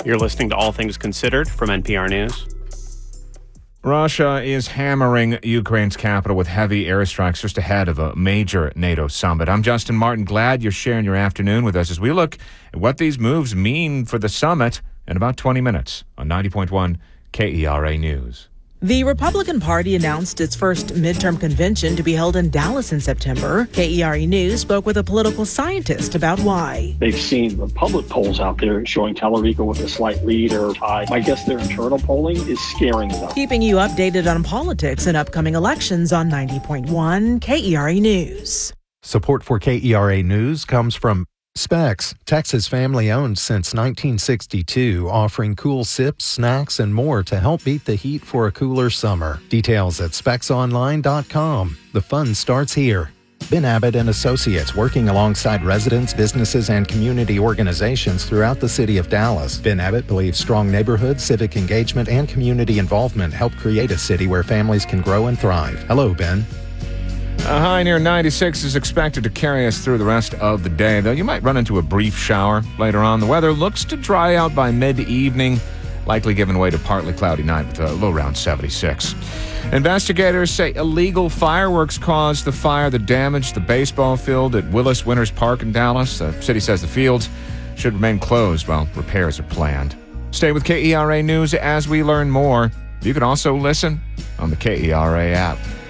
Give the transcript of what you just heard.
You're listening to All Things Considered from NPR News. Russia is hammering Ukraine's capital with heavy airstrikes just ahead of a major NATO summit. I'm Justin Martin. Glad you're sharing your afternoon with us as we look at what these moves mean for the summit in about 20 minutes on 90.1 KERA News. The Republican Party announced its first midterm convention to be held in Dallas in September. KERA News spoke with a political scientist about why. They've seen the public polls out there showing Tallarico with a slight lead or tie. I guess their internal polling is scaring them. Keeping you updated on politics and upcoming elections on 90.1 KERA News. Support for KERA News comes from Specs, Texas family-owned since 1962, offering cool sips, snacks, and more to help beat the heat for a cooler summer. Details at specsonline.com. The fun starts here. Ben Abbott and Associates, working alongside residents, businesses, and community organizations throughout the city of Dallas. Ben Abbott believes strong neighborhoods, civic engagement, and community involvement help create a city where families can grow and thrive. Hello, Ben. A high near 96 is expected to carry us through the rest of the day, though you might run into a brief shower later on. The weather looks to dry out by mid-evening, likely giving way to partly cloudy night with a low around 76. Investigators say illegal fireworks caused the fire that damaged the baseball field at Willis Winters Park in Dallas. The city says the fields should remain closed while repairs are planned. Stay with KERA News as we learn more. You can also listen on the KERA app.